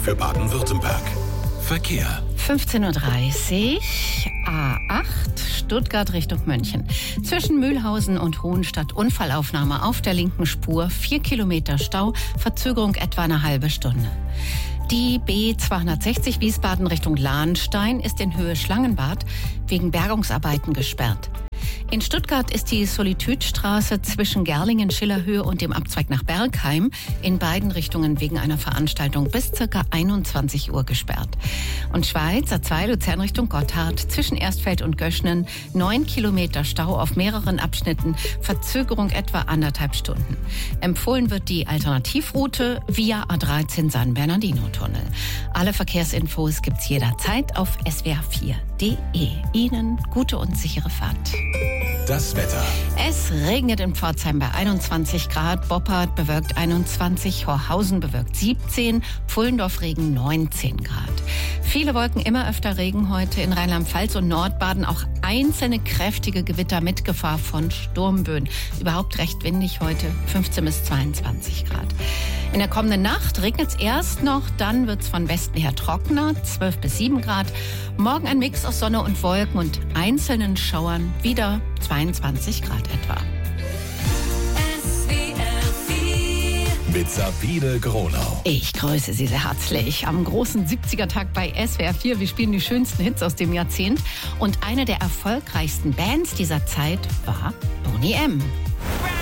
für Baden-Württemberg. Verkehr. 15.30 Uhr, A8, Stuttgart Richtung München. Zwischen Mühlhausen und Hohenstadt Unfallaufnahme auf der linken Spur, 4 Kilometer Stau, Verzögerung etwa eine halbe Stunde. Die B260 Wiesbaden Richtung Lahnstein ist in Höhe Schlangenbad wegen Bergungsarbeiten gesperrt. In Stuttgart ist die Solitudstraße zwischen Gerlingen-Schillerhöhe und dem Abzweig nach Bergheim in beiden Richtungen wegen einer Veranstaltung bis ca. 21 Uhr gesperrt. Und Schweiz, A2 Luzern Richtung Gotthard, zwischen Erstfeld und Göschnen, 9 Kilometer Stau auf mehreren Abschnitten, Verzögerung etwa 1,5 Stunden. Empfohlen wird die Alternativroute via A13 San Bernardino-Tunnel. Alle Verkehrsinfos gibt's jederzeit auf swr4.de. Ihnen gute und sichere Fahrt. Das Wetter. Es regnet in Pforzheim bei 21 Grad, Boppard bewölkt 21, Horhausen bewölkt 17, Pfullendorf Regen 19 Grad. Viele Wolken, immer öfter Regen heute in Rheinland-Pfalz und Nordbaden, auch einzelne kräftige Gewitter mit Gefahr von Sturmböen. Überhaupt recht windig heute, 15 bis 22 Grad. In der kommenden Nacht regnet es erst noch, dann wird es von Westen her trockener, 12 bis 7 Grad. Morgen ein Mix aus Sonne und Wolken und einzelnen Schauern, wieder 22 Grad etwa. Mit Sabine Gronau. Ich grüße Sie sehr herzlich am großen 70er-Tag bei SWR4. Wir spielen die schönsten Hits aus dem Jahrzehnt. Und eine der erfolgreichsten Bands dieser Zeit war Boney M.